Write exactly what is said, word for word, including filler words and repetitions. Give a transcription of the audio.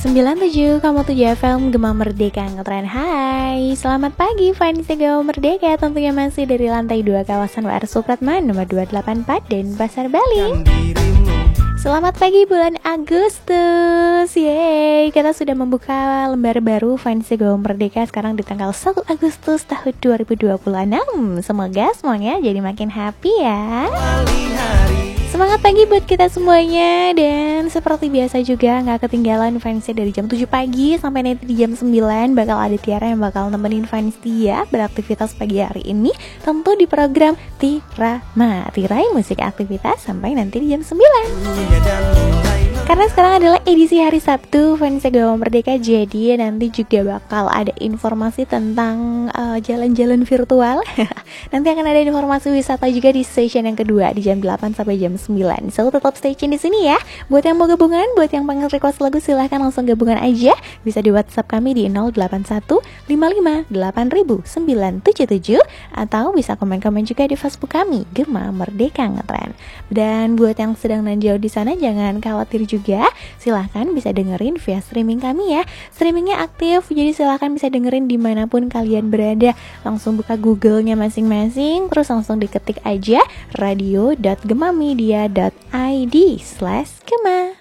sembilan puluh tujuh koma tujuh F M Gema Merdeka Ngetren. Hai, selamat pagi fans Gema Merdeka. Tentunya masih dari lantai dua kawasan W R Supratman nomor dua delapan empat dan Pasar Bali. Selamat pagi bulan Agustus. Yeay, kita sudah membuka lembar baru fans Gema Merdeka sekarang di tanggal satu Agustus tahun dua ribu dua puluh enam. Semoga semuanya jadi makin happy ya. Semangat pagi buat kita semuanya. Dan seperti biasa juga gak ketinggalan fansnya dari jam tujuh pagi sampai nanti di jam sembilan bakal ada Tiara yang bakal nemenin fans dia beraktivitas pagi hari ini, tentu di program Tirama, Tirai Musik Aktivitas sampai nanti di jam sembilan. Karena sekarang adalah edisi hari Sabtu fans Gema Merdeka, jadi nanti juga bakal ada informasi tentang uh, jalan-jalan virtual. Nanti akan ada informasi wisata juga di station yang kedua di jam delapan sampai jam sembilan. So tetap stay tune di sini ya. Buat yang mau gabungan, buat yang pengen request lagu silahkan langsung gabungan aja. Bisa di WhatsApp kami di nol delapan satu lima lima delapan nol nol sembilan tujuh tujuh atau bisa komen-komen juga di Facebook kami Gema Merdeka Ngetren. Dan buat yang sedang dan jauh di sana jangan khawatir juga. Silahkan bisa dengerin via streaming kami ya. Streamingnya aktif, jadi silahkan bisa dengerin dimanapun kalian berada. Langsung buka Google-nya masing-masing, terus langsung diketik aja radio dot gemamedia dot id slash gema.